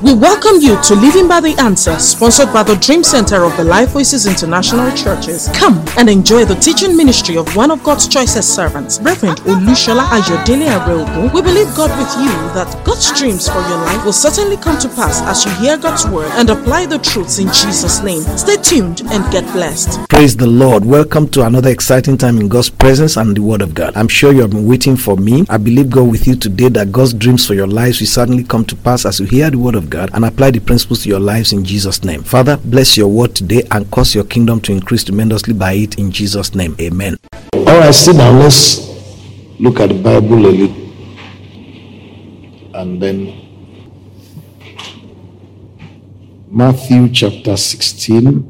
We welcome you to Living by the Answer, sponsored by the Dream Center of the Life Voices International Churches. Come and enjoy the teaching ministry of one of God's choicest servants, Reverend Olushola Ayodele Areogun. We believe God with you that God's dreams for your life will certainly come to pass as you hear God's word and apply the truths in Jesus' name. Stay tuned and get blessed. Praise the Lord. Welcome to another exciting time in God's presence and the Word of God. I'm sure you have been waiting for me. I believe God with you today that God's dreams for your lives will certainly come to pass as you hear the Word of God and apply the principles to your lives in Jesus' name. Father, bless your word today and cause your kingdom to increase tremendously by it in Jesus' name. Amen. All right, sit down. Let's look at the Bible a little. And then Matthew chapter 16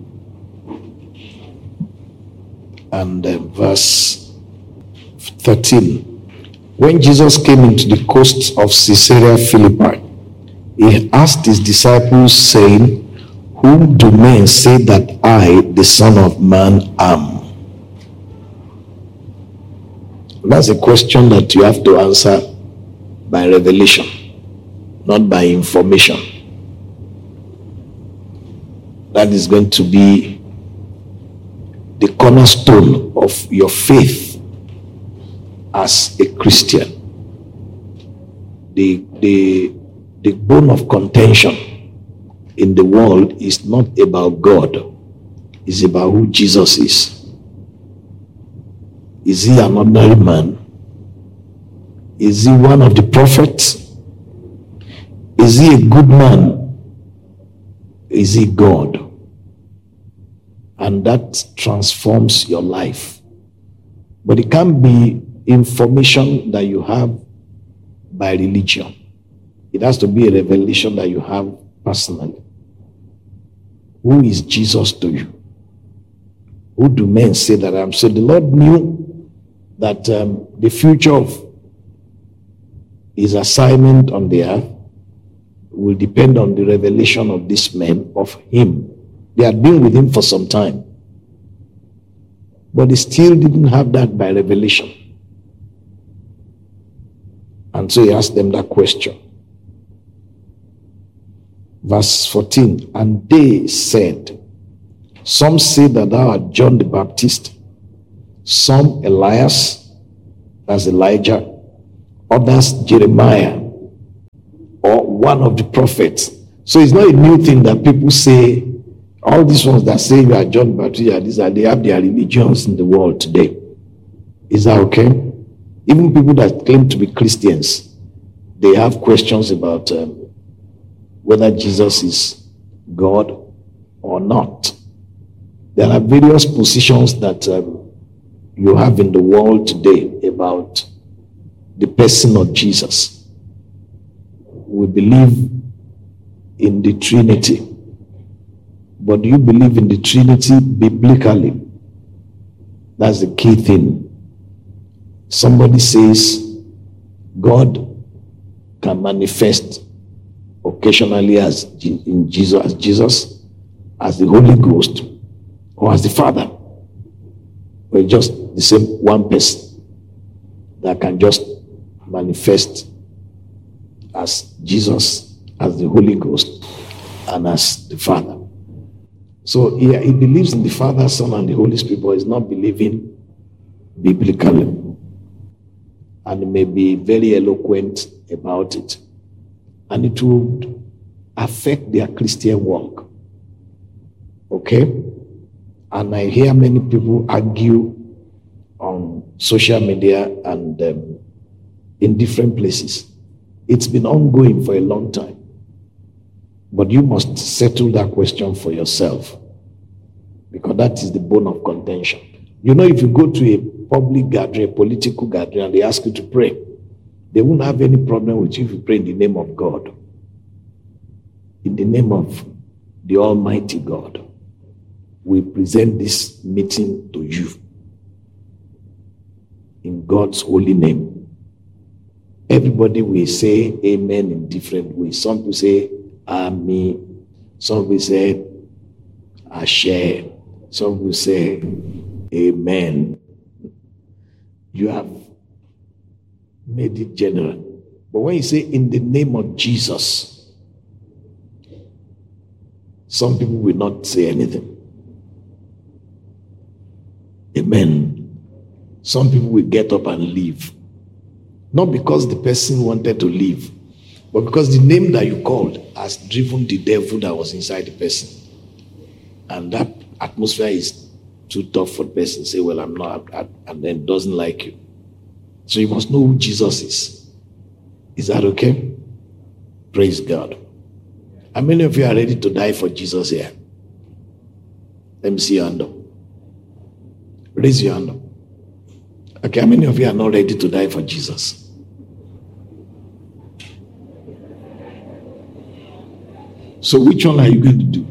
and verse 13. When Jesus came into the coasts of Caesarea Philippi, he asked his disciples, saying, "Whom do men say that I, the Son of Man, am?" That's a question that you have to answer by revelation, not by information. That is going to be the cornerstone of your faith as a Christian. The bone of contention in the world is not about God. It's about who Jesus is. Is he an ordinary man? Is he one of the prophets? Is he a good man? Is he God? And that transforms your life. But it can't be information that you have by religion. It has to be a revelation that you have personally. Who is Jesus to you? Who do men say that I am? So the Lord knew that the future of his assignment on the earth will depend on the revelation of these men of him. They had been with him for some time, but they still didn't have that by revelation. And so he asked them that question. Verse 14, and they said, some say that thou art John the Baptist, some Elias, that's Elijah, others Jeremiah, or one of the prophets. So it's not a new thing that people say. All these ones that say you are John the Baptist, they have their religions in the world today. Is that okay? Even people that claim to be Christians, they have questions about whether Jesus is God or not. There are various positions that you have in the world today about the person of Jesus. We believe in the Trinity. But do you believe in the Trinity biblically? That's the key thing. Somebody says God can manifest occasionally as Jesus, as the Holy Ghost, or as the Father. We're just the same one person that can just manifest as Jesus, as the Holy Ghost, and as the Father. So he believes in the Father, Son, and the Holy Spirit, but he's not believing biblically. And he may be very eloquent about it. And it would affect their Christian walk. Okay? And I hear many people argue on social media and in different places. It's been ongoing for a long time. But you must settle that question for yourself, because that is the bone of contention. You know, if you go to a public gathering, a political gathering, and they ask you to pray, they won't have any problem with you if you pray in the name of God, in the name of the Almighty God. We present this meeting to you in God's holy name. Everybody will say amen in different ways. Some people say Amen. Some will say Asher. Some will say Amen. You have made it general. But when you say in the name of Jesus, Some people will not say anything. Amen. Some people will get up and leave. Not because the person wanted to leave, but because the name that you called has driven the devil that was inside the person. And that atmosphere is too tough for the person to say, well, I'm not, and then doesn't like you. So you must know who Jesus is. Is that okay? Praise God. How many of you are ready to die for Jesus here? Let me see your hand up. Raise your hand up. Okay, how many of you are not ready to die for Jesus? So which one are you going to do?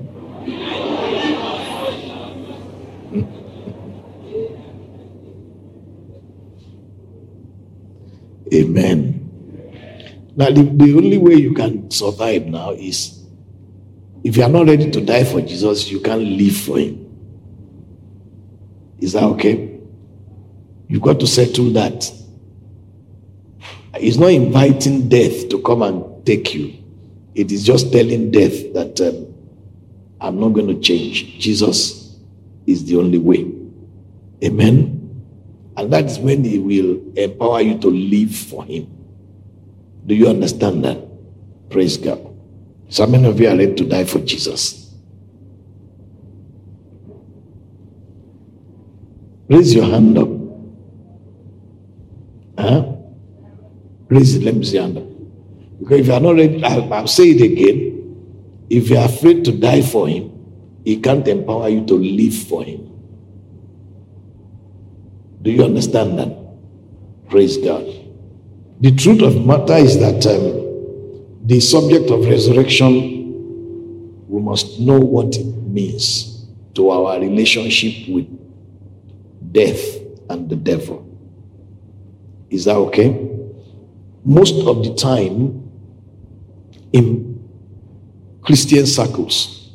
Amen. Now, the only way you can survive now is if you are not ready to die for Jesus, you can't live for him. Is that okay? You've got to settle that. It's not inviting death to come and take you. It is just telling death that I'm not going to change. Jesus is the only way. Amen. And that is when he will empower you to live for him. Do you understand that? Praise God. So many of you are ready to die for Jesus. Raise your hand up. Raise it. Let me see your hand up. Because if you are not ready, I'll say it again. If you are afraid to die for him, he can't empower you to live for him. Do you understand that? Praise God. The truth of the matter is that the subject of resurrection, we must know what it means to our relationship with death and the devil. Is that okay? Most of the time, in Christian circles,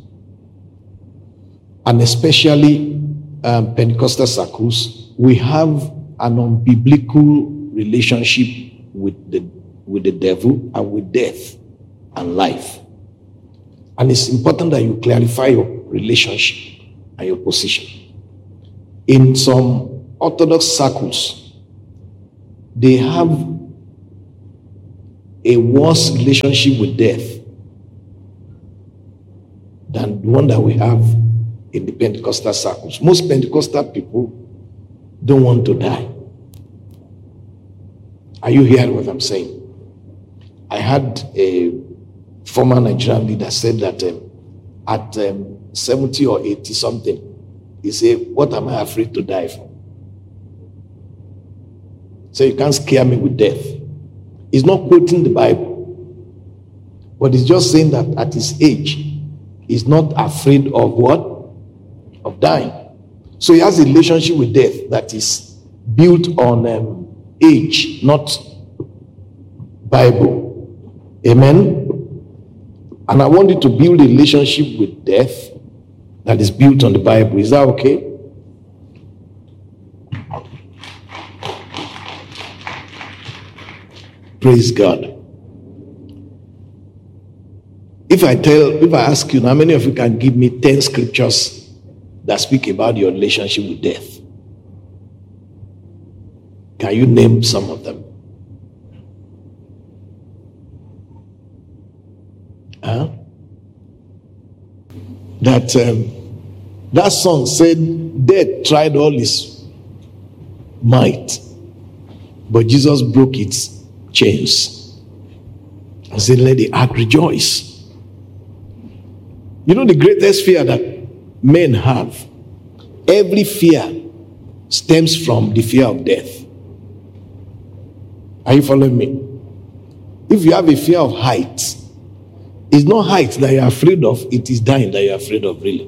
and especially Pentecostal circles, we have an unbiblical relationship with the devil and with death and life. And it's important that you clarify your relationship and your position. In some Orthodox circles, they have a worse relationship with death than the one that we have in the Pentecostal circles. Most Pentecostal people don't want to die. Are you hearing what I'm saying? I had a former Nigerian leader said that at 70 or 80 something, he said, what am I afraid to die for? So you can't scare me with death. He's not quoting the Bible, but he's just saying that at his age, he's not afraid of what? Of dying. So he has a relationship with death that is built on age, not Bible. Amen? And I want you to build a relationship with death that is built on the Bible. Is that okay? Praise God. If I ask you, how many of you can give me 10 scriptures that speak about your relationship with death? Can you name some of them? That song said, death tried all its might, but Jesus broke its chains and said, let the ark rejoice. You know the greatest fear that men have? Every fear stems from the fear of death. Are you following me? If you have a fear of heights, it's not heights that you're afraid of, it is dying that you're afraid of, really.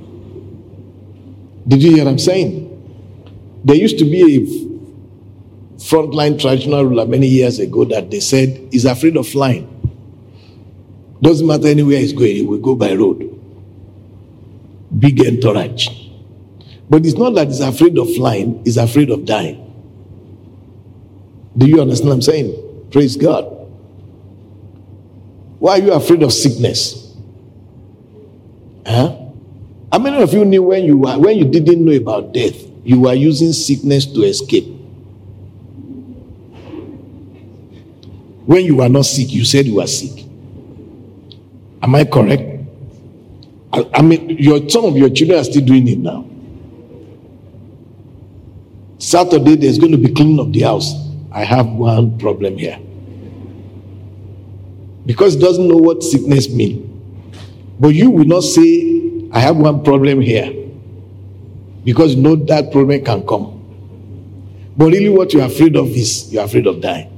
Did you hear what I'm saying? There used to be a frontline traditional ruler many years ago that they said he's afraid of flying. Doesn't matter anywhere he's going, he will go by road. Big entourage. But it's not that he's afraid of flying, he's afraid of dying. Do you understand what I'm saying? Praise God. Why are you afraid of sickness? Huh? How many of you knew when you didn't know about death, you were using sickness to escape? When you were not sick, you said you were sick. Am I correct? I mean, some of your children are still doing it now. Saturday, there's going to be cleaning of the house. I have one problem here. Because it doesn't know what sickness means. But you will not say, I have one problem here. Because you know that problem can come. But really what you're afraid of is, you're afraid of dying.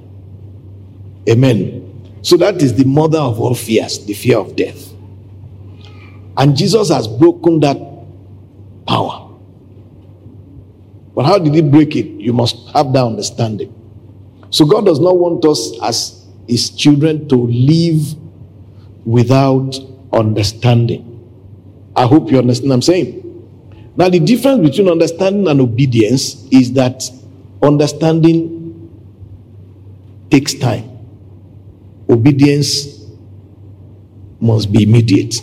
Amen. So that is the mother of all fears, the fear of death. And Jesus has broken that power. But how did he break it? You must have that understanding. So God does not want us as his children to live without understanding. I hope you understand what I'm saying. Now the difference between understanding and obedience is that understanding takes time. Obedience must be immediate.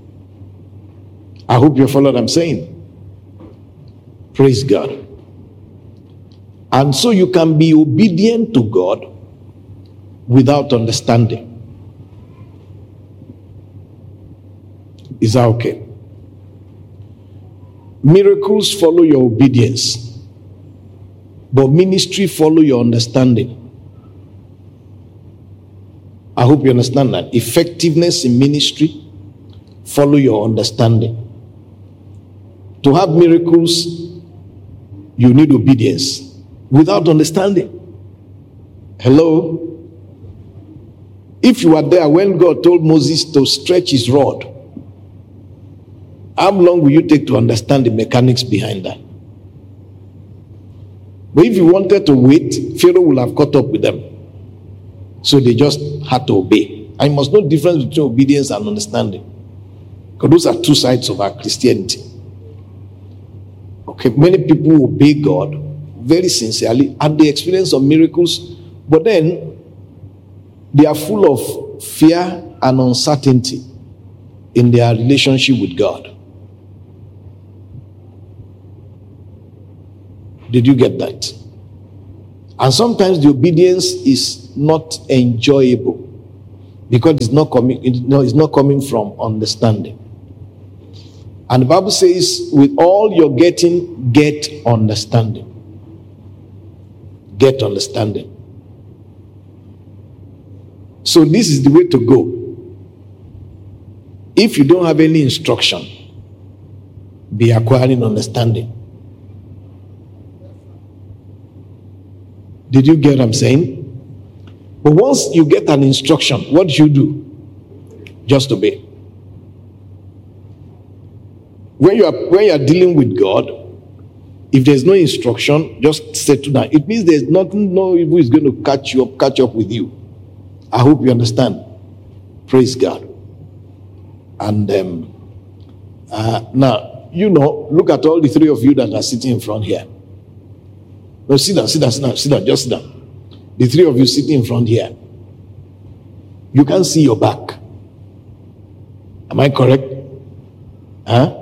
I hope you follow what I'm saying. Praise God. And so you can be obedient to God without understanding. Is that okay? Miracles follow your obedience, but ministry follow your understanding. I hope you understand that. Effectiveness in ministry follow your understanding. To have miracles, you need obedience. Without understanding. Hello? If you were there when God told Moses to stretch his rod, how long will you take to understand the mechanics behind that? But if you wanted to wait, Pharaoh will have caught up with them. So they just had to obey. I must know the difference between obedience and understanding. Because those are two sides of our Christianity. Okay, many people obey God very sincerely and they experience some miracles, but then they are full of fear and uncertainty in their relationship with God. Did you get that? And sometimes the obedience is not enjoyable because it's not coming from understanding. And the Bible says, with all you're getting, get understanding. Get understanding. So this is the way to go. If you don't have any instruction, be acquiring understanding. Did you get what I'm saying? But once you get an instruction, what do you do? Just obey. When you are dealing with God, if there's no instruction, just settle down. It means there's nothing, no evil is going to catch up with you. I hope you understand. Praise God. And now, look at all the three of you that are sitting in front here. No, sit down, just sit down. The three of you sitting in front here. You can't see your back. Am I correct? Huh?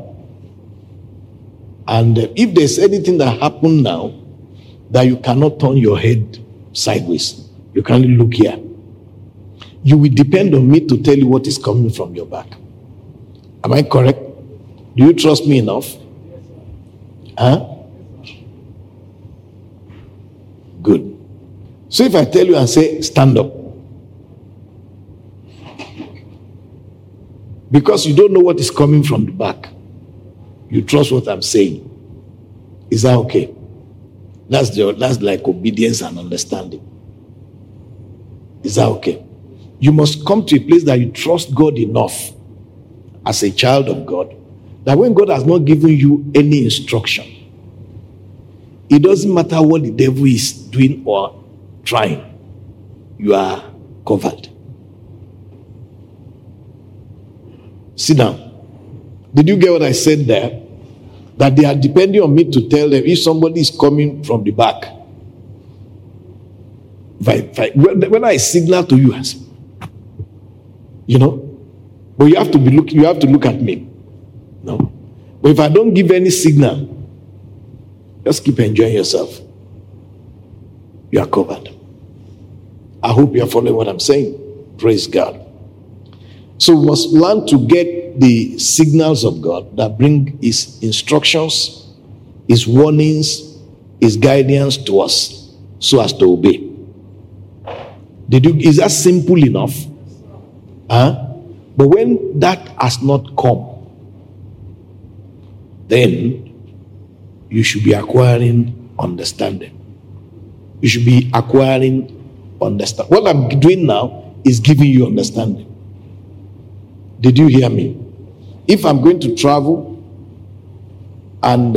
And if there's anything that happened now that you cannot turn your head sideways, you can only look here. You will depend on me to tell you what is coming from your back. Am I correct? Do you trust me enough? Huh? Good. So if I tell you and say, stand up, because you don't know what is coming from the back, you trust what I'm saying. Is that okay? That's like obedience and understanding. Is that okay? You must come to a place that you trust God enough as a child of God, that when God has not given you any instruction, it doesn't matter what the devil is doing or trying, you are covered. Sit down. Did you get what I said there? That they are depending on me to tell them if somebody is coming from the back. When I signal to you, but you have to look at me. No. But if I don't give any signal, just keep enjoying yourself. You are covered. I hope you are following what I'm saying. Praise God. So we must learn to get the signals of God that bring his instructions, his warnings, his guidance to us so as to obey. Is that simple enough? But when that has not come, then you should be acquiring understanding. You should be acquiring understanding. What I'm doing now is giving you understanding. Did you hear me? If I'm going to travel and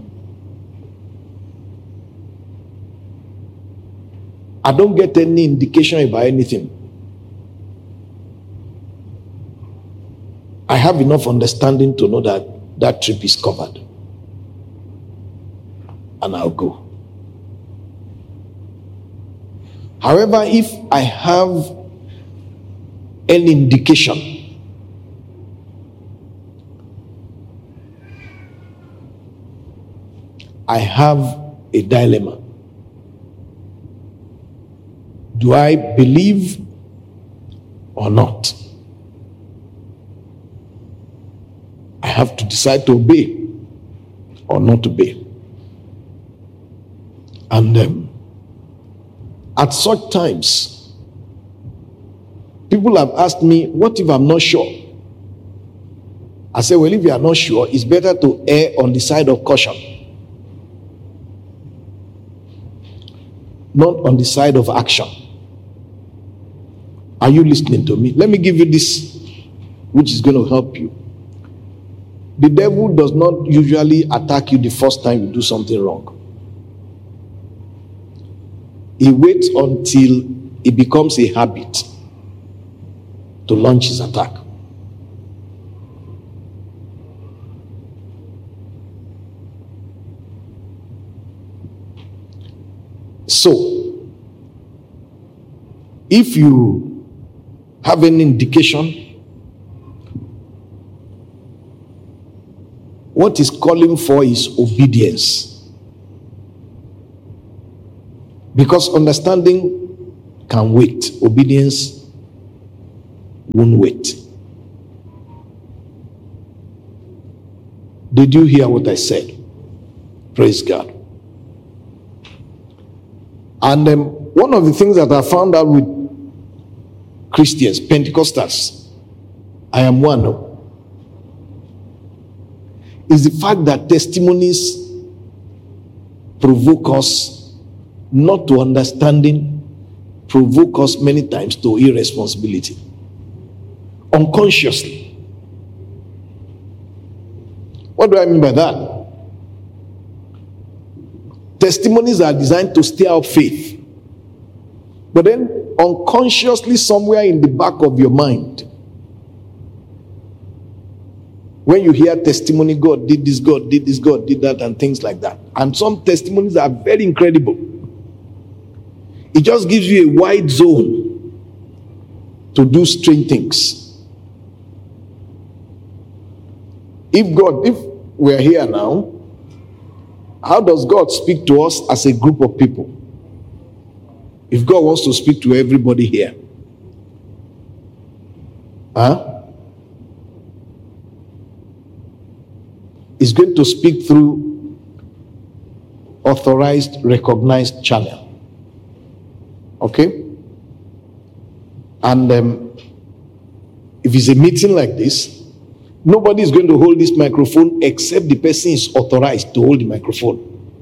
I don't get any indication about anything, I have enough understanding to know that that trip is covered. And I'll go. However, if I have any indication, I have a dilemma. Do I believe or not? I have to decide to obey or not obey. And at such times, people have asked me, what if I'm not sure? I say, well, if you are not sure, it's better to err on the side of caution, not on the side of action. Are you listening to me? Let me give you this, which is going to help you. The devil does not usually attack you the first time you do something wrong. He waits until it becomes a habit to launch his attack. So, if you have an indication, what is calling for is obedience. Because understanding can wait. Obedience won't wait. Did you hear what I said? Praise God. And one of the things that I found out with Christians, Pentecostals, I am one of, is the fact that testimonies provoke us not to understanding, provoke us many times to irresponsibility. Unconsciously. What do I mean by that? Testimonies are designed to stir up faith. But then unconsciously somewhere in the back of your mind, when you hear testimony, God did this, God did this, God did that, and things like that. And some testimonies are very incredible. It just gives you a wide zone to do strange things. If we're here now, how does God speak to us as a group of people? If God wants to speak to everybody here, He's going to speak through authorized, recognized channel. Okay? And if it's a meeting like this, nobody is going to hold this microphone except the person is authorized to hold the microphone.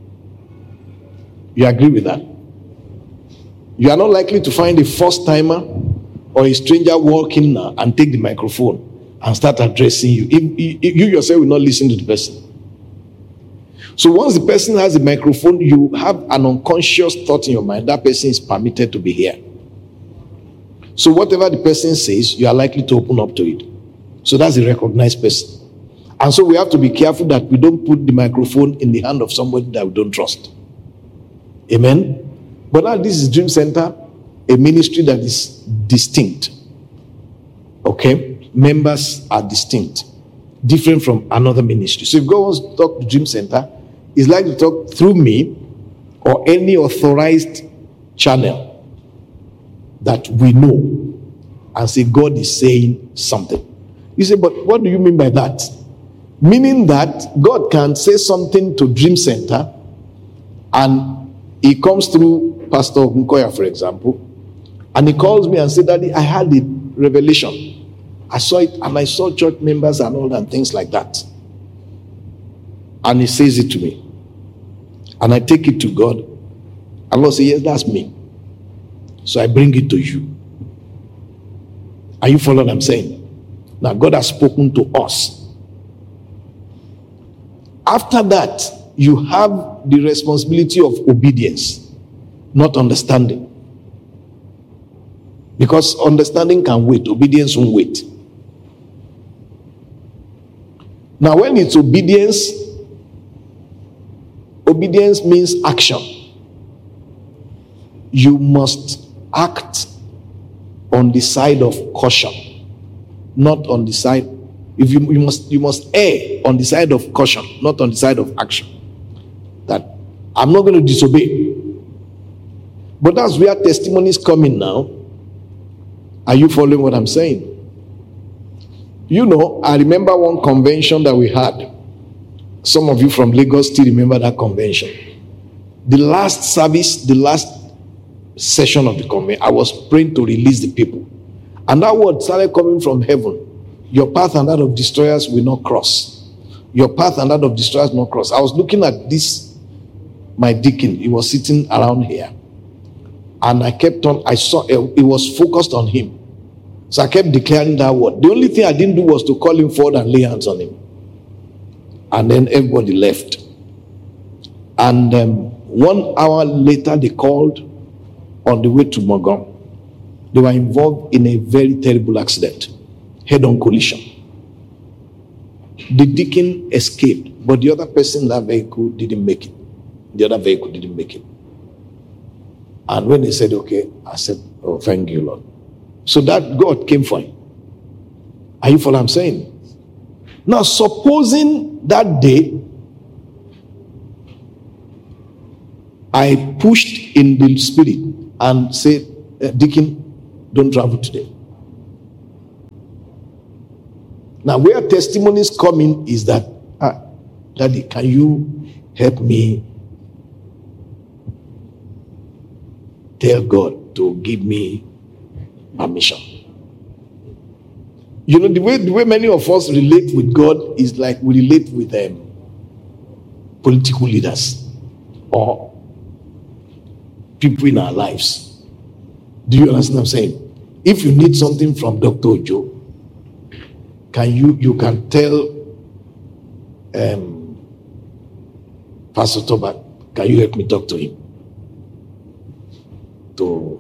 You agree with that? You are not likely to find a first-timer or a stranger walking now and take the microphone and start addressing you. If you yourself will not listen to the person. So once the person has a microphone, you have an unconscious thought in your mind, that person is permitted to be here. So whatever the person says, you are likely to open up to it. So that's a recognized person. And so we have to be careful that we don't put the microphone in the hand of somebody that we don't trust. Amen? But now this is Dream Center, a ministry that is distinct. Okay? Members are distinct. different from another ministry. So if God wants to talk to Dream Center, He's like to talk through me or any authorized channel that we know and say God is saying something. You say, but what do you mean by that? Meaning that God can say something to Dream Center and He comes through Pastor Nkoya, for example, and he calls me and said, Daddy, I had a revelation. I saw it and I saw church members and all and things like that. And he says it to me. And I take it to God. And God says, yes, that's me. So I bring it to you. Are you following what I'm saying? Now God has spoken to us. After that, you have the responsibility of obedience, not understanding. Because understanding can wait, obedience won't wait. Now, when it's obedience, obedience means action. You must act on the side of caution, not on the side. If you must err on the side of caution, not on the side of action. That I'm not going to disobey. But that's where testimonies come in now. Are you following what I'm saying? You know, I remember one convention that we had. Some of you from Lagos still remember that convention. The last service, the last session of the convention, I was praying to release the people. And that word started coming from heaven. Your path and that of destroyers will not cross. Your path and that of destroyers will not cross. I was looking at this, my deacon. He was sitting around here. And I kept on, I saw it was focused on him. So I kept declaring that word. The only thing I didn't do was to call him forward and lay hands on him. And then everybody left. And 1 hour later, they called on the way to Mogom. They were involved in a very terrible accident, head-on collision. The deacon escaped, but the other person in that vehicle didn't make it. The other vehicle didn't make it. And when they said, okay, I said, oh, thank you, Lord. So that God came for him. Are you following what I'm saying? Now, supposing that day, I pushed in the spirit and said, Deacon, don't travel today. Now, where testimonies come in is that, Daddy, can you help me tell God to give me permission? You know, the way many of us relate with God is like we relate with political leaders or people in our lives. Do you understand what I'm saying? If you need something from Dr. Ojo, you can tell Pastor Toba, can you help me talk to him to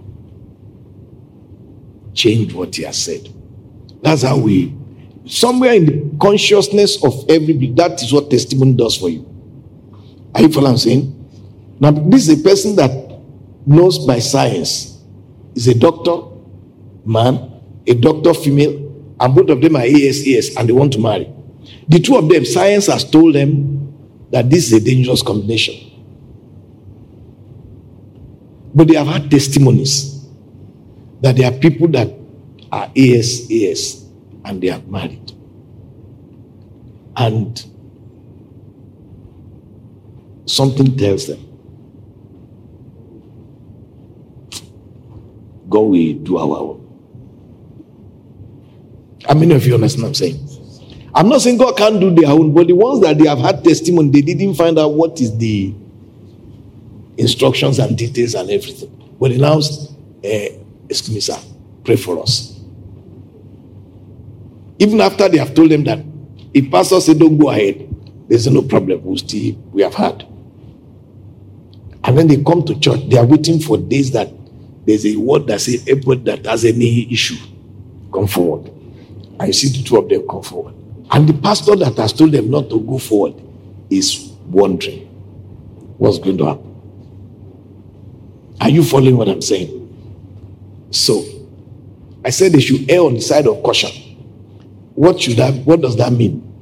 change what he has said? That's how somewhere in the consciousness of everybody, that is what testimony does for you. Are you following what I'm saying? Now, this is a person that knows by science. Is a doctor, man, a doctor, female, and both of them are AS, and they want to marry. The two of them, science has told them that this is a dangerous combination. But they have had testimonies that there are people that are AS, and they are married. And something tells them, God will do our own. How many of you understand what I'm saying? I'm not saying God can't do their own, but the ones that they have had testimony, they didn't find out what is the instructions and details and everything. But they now, excuse me, sir, pray for us. Even after they have told them that if pastor said don't go ahead, there's no problem. We have had. And when they come to church, they are waiting for days that there's a word that says everybody that has any issue, come forward. I see the two of them come forward. And the pastor that has told them not to go forward is wondering what's going to happen. Are you following what I'm saying? So, I said they should err on the side of caution. What does that mean?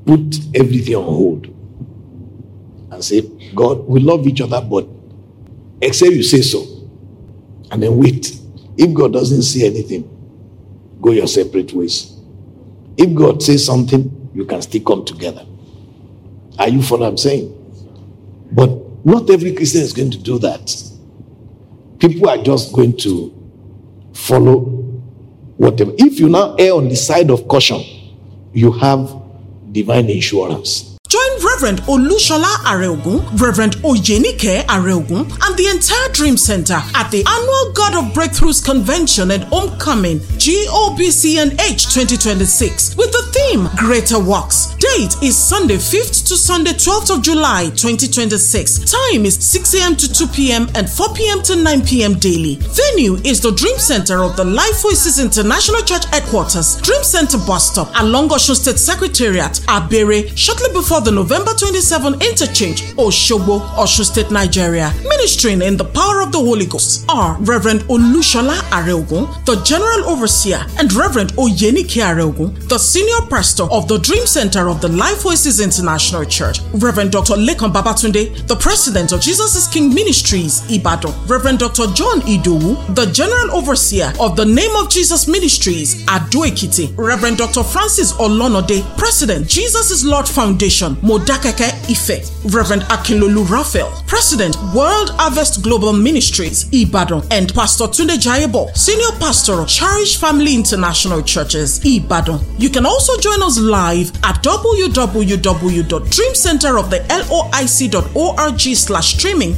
put everything on hold and say, God, we love each other, but except you say so. And then wait. If God doesn't say anything, go your separate ways. If God says something, you can still come together. Are you following what I'm saying? But not every Christian is going to do that. People are just going to follow whatever. If you now err on the side of caution, you have divine insurance. Join Reverend Olushola Areogun, Reverend Oyenike Areogun, and the entire Dream Center at the annual God of Breakthroughs Convention and Homecoming GOBCNH 2026 with the theme Greater Works. Date is Sunday 5th to Sunday 12th of July 2026. Time is 6 a.m. to 2 p.m. and 4 p.m. to 9 p.m. daily. Venue is the Dream Center of the Life Voices International Church Headquarters, Dream Center Bus Stop along Osun State Secretariat, Abere, shortly before the November 27 interchange, Osogbo, Osun State, Nigeria. Ministering in the power of the Holy Ghost are Reverend Olushola Areogun, the General Overseer, and Reverend Oyenike Areogun, the Senior Pastor of the Dream Center of the Life Voices International Church. Reverend Dr. Lekan Babatunde, the President of Jesus is King Ministries, Ibadan. Reverend Dr. John Idowu, the General Overseer of the Name of Jesus Ministries, Ado Ekiti. Reverend Dr. Francis Olonode, President, Jesus is Lord Foundation, Modakeke Ife. Reverend Akinlolu Raphael, President, World Harvest Global Ministries, Ibadan, and Pastor Tunde Jayebo, Senior Pastor of Cherish Family International Churches, Ibadan. You can also join us live at www.dreamcenteroftheloic.org/streaming,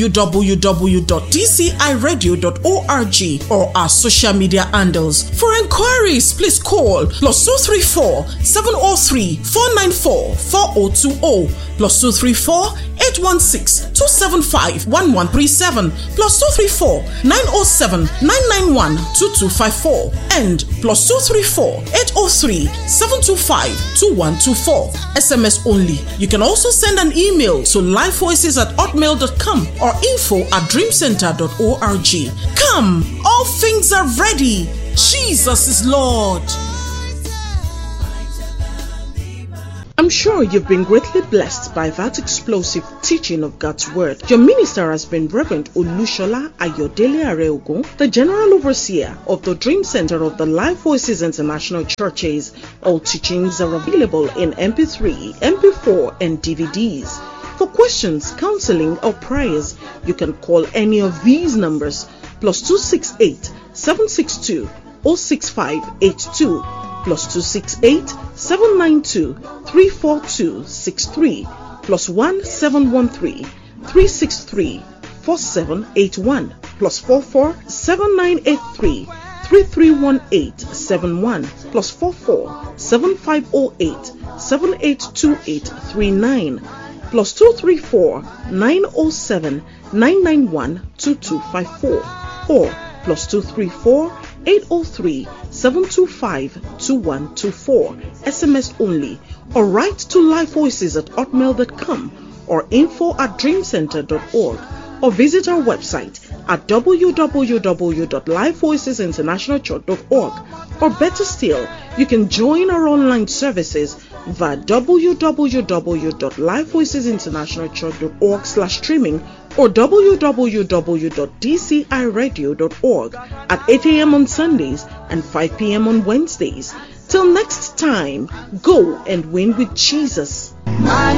www.dciradio.org, or our social media handles. For inquiries, please call +234 703 494 4020, +234 816 275 1137, +234 907 991 2254, and +234 803 725 2124. SMS only. You can also send an email to lifevoices@hotmail.com or info@dreamcenter.org. Come, all things are ready. Jesus is Lord. I'm sure you've been greatly blessed by that explosive teaching of God's Word. Your minister has been Reverend Olushola Ayodele Areogun, the General Overseer of the Dream Center of the Life Voices International Churches. All teachings are available in MP3, MP4, and DVDs. For questions, counseling, or prayers, you can call any of these numbers: +268 762 06582, +268 792 34263, +1 713 363 4781, +44 7983 331871, +44 7508 782839, +234 907 991 2254, or +234 803 725 2124. SMS only, or write to lifevoices@hotmail.com or info@dreamcenter.org, or visit our website at www.lifevoicesinternationalchurch.org, or better still, you can join our online services via www.lifevoicesinternationalchurch.org/streaming or www.dciradio.org at 8 a.m. on Sundays and 5 p.m. on Wednesdays. Till next time, go and win with Jesus.